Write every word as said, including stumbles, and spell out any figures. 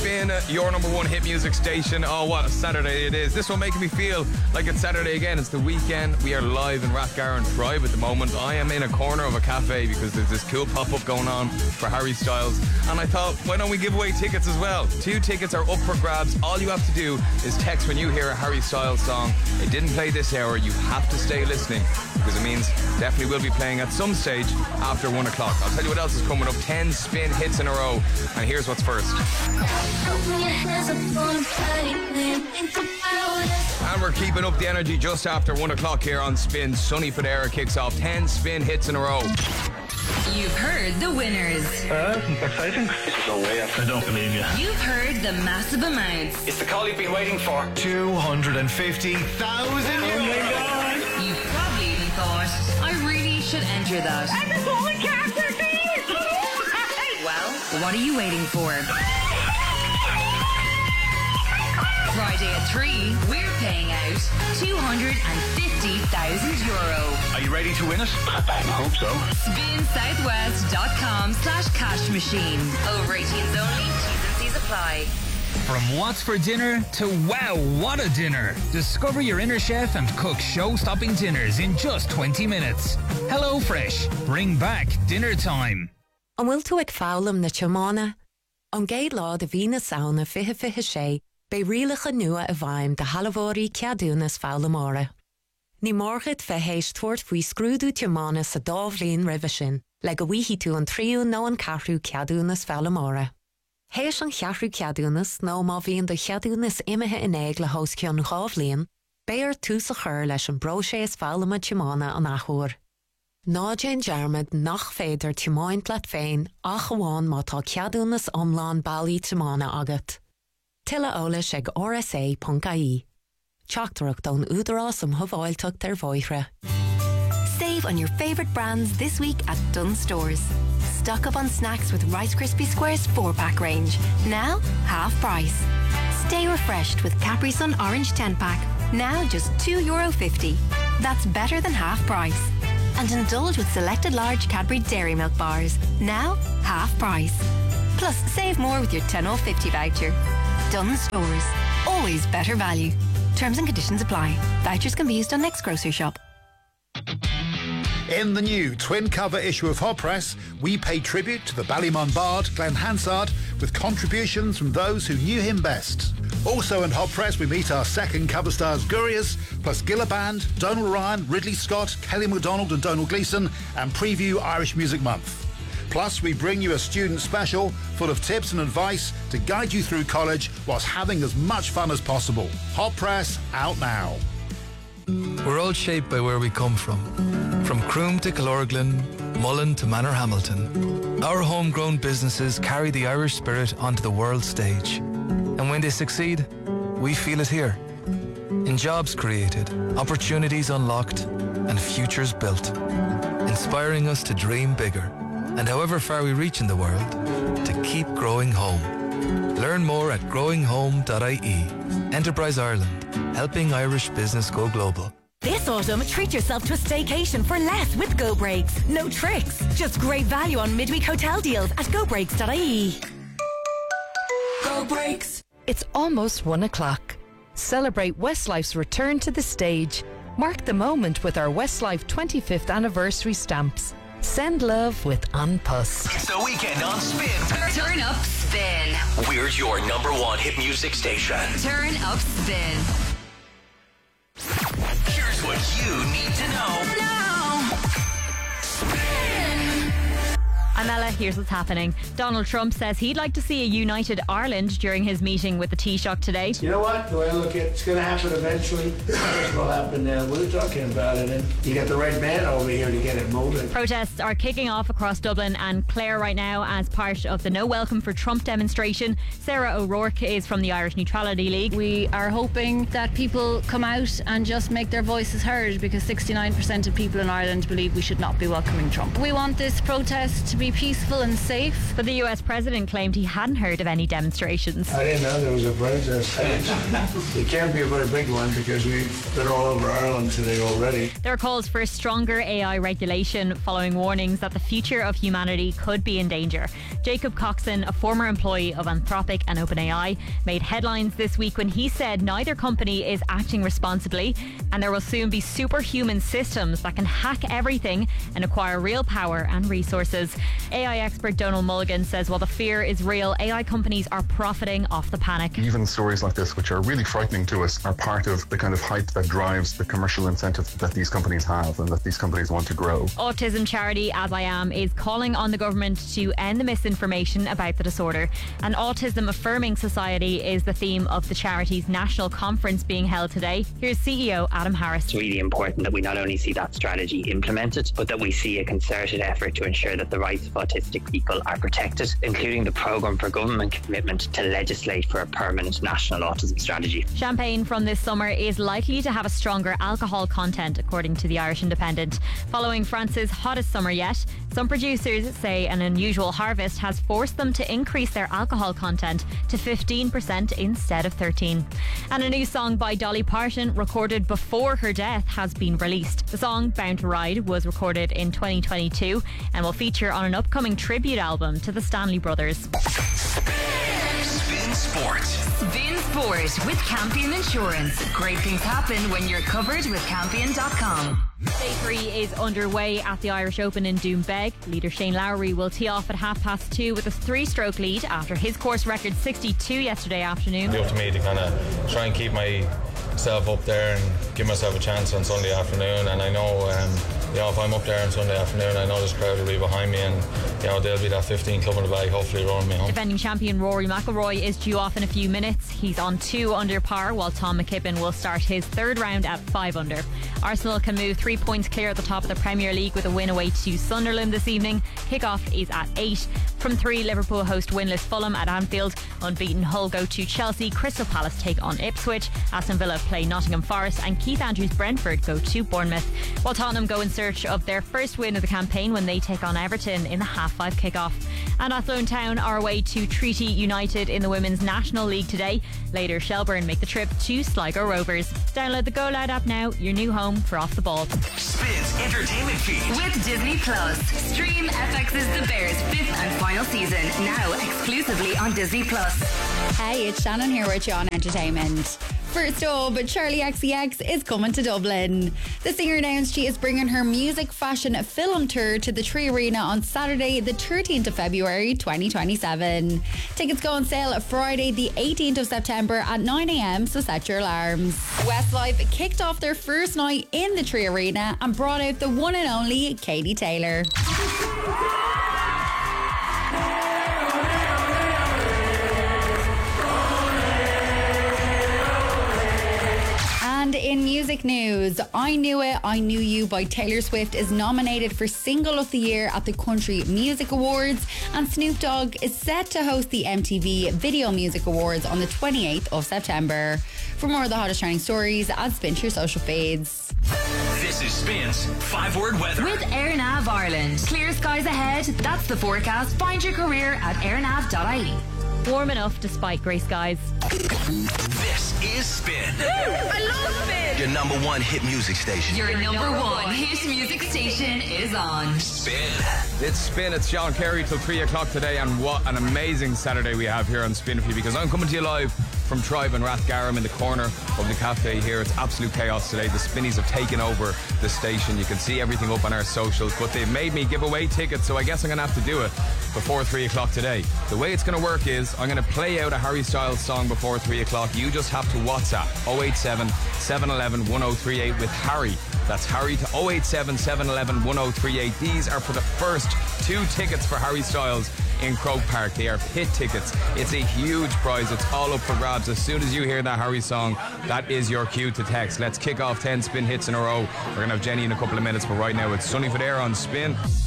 Spin, your number one hit music station. Oh, what a Saturday it is. This one making me feel like it's Saturday again. It's the weekend. We are live in Rathgarren Drive at the moment. I am in a corner of a cafe because there's this cool pop-up going on for Harry Styles. And I thought, why don't we give away tickets as well? Two tickets are up for grabs. All you have to do is text when you hear a Harry Styles song. It didn't play this hour. You have to stay listening because it means definitely will be playing at some stage after one o'clock. I'll tell you what else is coming up. ten spin hits in a row. And here's what's first. And we're keeping up the energy just after one o'clock here on Spin. Sunny Fodera kicks off ten spin hits in a row. You've heard the winners. Uh, exciting. This is no way. I don't believe you. You've heard the massive amounts. It's the call you've been waiting for. two hundred fifty thousand euros. Oh my God. You've probably even thought, I really should enter that. I'm a holy character, please. Well, what are you waiting for? Friday at three, we're paying out two hundred fifty thousand euro. Are you ready to win it? I hope so. spin southwest dot com slash cash machine. Over eighteens only. T's and C's apply. From what's for dinner to wow, what a dinner. Discover your inner chef and cook show-stopping dinners in just twenty minutes. HelloFresh. Bring back dinner time. An bhfuil tú ag fálam na teamána? An géad lá de bhí na saona fiche fiche sé, bei rialacha nua a bhaim de halavórí ceadúnas fálamóra. Ní mórgad fe héis tuairt faoi scrúdú teamána sa dábhlíon ribhe sin, le go bhíhí tú an tríú nó an cathrú ceadúnas fálamóra. Héis an cheathrú ceadúnas nó má bhíon do cheadúnas imethe in éig le hós ceann gábhlíon, béir tú sa chur leis an broséis fálama teamána an achúr. Ná Jane Jarmad nach féidir teamáint leat féin ach amháin má tá ceadúnas omláin bailí teamána agat. Tilla ólas ag r s a dot i e. Teachtarach don údarás am thobháilteacht ar bháithre. Save on your favourite brands this week at Dunnes Stores. Stock up on snacks with Rice Krispie Squares four pack range. Now, half price. Stay refreshed with Capri Sun Orange ten pack. Now just two euro fifty. That's better than half price. And indulge with selected large Cadbury Dairy Milk bars. Now, half price. Plus, save more with your ten off fifty voucher. Dunnes Stores. Always better value. Terms and conditions apply. Vouchers can be used on next grocery shop. In the new twin cover issue of Hot Press, we pay tribute to the Ballymun bard, Glenn Hansard, with contributions from those who knew him best. Also in Hot Press, we meet our second cover stars Gurias, plus Gilliband, Donald Ryan, Ridley Scott, Kelly MacDonald and Donald Gleeson, and preview Irish Music Month. Plus, we bring you a student special full of tips and advice to guide you through college whilst having as much fun as possible. Hot Press, out now. We're all shaped by where we come from. From Croom to Killorglin, Mullen to Manorhamilton. Our homegrown businesses carry the Irish spirit onto the world stage. And when they succeed, we feel it here. In jobs created, opportunities unlocked, and futures built. Inspiring us to dream bigger. And however far we reach in the world, to keep growing home. Learn more at growing home dot I E. Enterprise Ireland, helping Irish business go global. This autumn, treat yourself to a staycation for less with Go Breaks. No tricks, just great value on midweek hotel deals at go breaks dot I E. Go Breaks. It's almost one o'clock. Celebrate Westlife's return to the stage. Mark the moment with our Westlife twenty-fifth anniversary stamps. Send love with An Puss. It's the weekend on Spin. Turn up Spin. We're your number one hit music station. Turn up Spin. Here's what you need to know. Now. Spin. Anella, here's what's happening. Donald Trump says he'd like to see a united Ireland during his meeting with the Taoiseach today. You know what? The way I look at it, it's going to happen eventually. It will happen now. We're talking about it, and you get the right man over here to get it moving. Protests are kicking off across Dublin and Clare right now as part of the No Welcome for Trump demonstration. Sarah O'Rourke is from the Irish Neutrality League. We are hoping that people come out and just make their voices heard, because sixty-nine percent of people in Ireland believe we should not be welcoming Trump. We want this protest to be really peaceful and safe. But the U S president claimed he hadn't heard of any demonstrations. I didn't know there was a protest. It can't be a very big one because we've been all over Ireland today already. There are calls for stronger A I regulation following warnings that the future of humanity could be in danger. Jacob Coxon, a former employee of Anthropic and OpenAI, made headlines this week when he said neither company is acting responsibly and there will soon be superhuman systems that can hack everything and acquire real power and resources. A I expert Donald Mulligan says while the fear is real, A I companies are profiting off the panic. Even stories like this, which are really frightening to us, are part of the kind of hype that drives the commercial incentive that these companies have and that these companies want to grow. Autism charity As I Am is calling on the government to end the misinformation about the disorder. An autism affirming society is the theme of the charity's national conference being held today. Here's C E O Adam Harris. It's really important that we not only see that strategy implemented, but that we see a concerted effort to ensure that the rights of autistic people are protected, including the programme for government commitment to legislate for a permanent national autism strategy. Champagne from this summer is likely to have a stronger alcohol content, according to the Irish Independent. Following France's hottest summer yet, some producers say an unusual harvest has forced them to increase their alcohol content to fifteen percent instead of thirteen. And a new song by Dolly Parton, recorded before her death, has been released. The song Bound to Ride was recorded in twenty twenty-two and will feature on an upcoming tribute album to the Stanley Brothers. Spin Sport. Spin Sport with Campion Insurance. Great things happen when you're covered with Campion dot com. Day three is underway at the Irish Open in Doonbeg. Leader Shane Lowry will tee off at half past two with a three-stroke lead after his course record sixty-two yesterday afternoon. It's up to me to kind of try and keep myself up there and give myself a chance on Sunday afternoon. And I know, um, you know, if I'm up there on Sunday afternoon, I know this crowd will be behind me, and you know there'll be that fifteen club in the bag, hopefully rolling me home. Defending champion Rory McIlroy is due off in a few minutes. He's on two under par, while Tom McKibben will start his third round at five under. Arsenal can move three points clear at the top of the Premier League with a win away to Sunderland this evening. Kick-off is at eight. From three, Liverpool host winless Fulham at Anfield. Unbeaten Hull go to Chelsea. Crystal Palace take on Ipswich. Aston Villa play Nottingham Forest, and Keith Andrews Brentford go to Bournemouth. While Tottenham go in search of their first win of the campaign when they take on Everton in the half-five kick-off. And Athlone Town are away to Treaty United in the Women's National League today. Later, Shelbourne make the trip to Sligo Rovers. Download the Go Loud app now, your new home for Off the Ball. Spins Entertainment Feed. With Disney Plus. Stream F X's The Bears' fifth and final season, now exclusively on Disney Plus. Hey, it's Shannon here with you on Entertainment. First up, Charlie X C X is coming to Dublin. The singer announced she is bringing her music, fashion, film tour to the Tree Arena on Saturday, the thirteenth of February, twenty twenty-seven. Tickets go on sale Friday, the eighteenth of September at nine a.m, so set your alarms. Westlife kicked off their first night in the Tree Arena and brought out the one and only Katie Taylor. And in music news, I Knew It, I Knew You by Taylor Swift is nominated for Single of the Year at the Country Music Awards, and Snoop Dogg is set to host the M T V Video Music Awards on the twenty-eighth of September. For more of the hottest trending stories, add Spin to your social feeds. This is Spin's five-word weather. With AirNav Ireland. Clear skies ahead. That's the forecast. Find your career at airnav dot I E. Warm enough despite grey skies. This is Spin. I love Spin. Your number one hit music station. Your number one hit music station is on. Spin. It's Spin. It's Sean Carey till three o'clock today, and what an amazing Saturday we have here on Spin for you, because I'm coming to you live from Tribe and Rathgarum in the corner of the cafe here. It's absolute chaos today. The Spinnies have taken over the station. You can see everything up on our socials, but they've made me give away tickets, so I guess I'm going to have to do it before three o'clock today. The way it's going to work is I'm going to play out a Harry Styles song before three o'clock. You just have to WhatsApp oh eight seven, seven one one, one oh three eight with Harry. That's Harry to oh eight seven, seven one one, one oh three eight. These are for the first two tickets for Harry Styles in Croke Park. They are pit tickets. It's a huge prize. It's all up for grabs. As soon as you hear that Harry song, that is your cue to text. Let's kick off ten Spin hits in a row. We're going to have Jenny in a couple of minutes, but right now it's Sunny Fadair on Spin.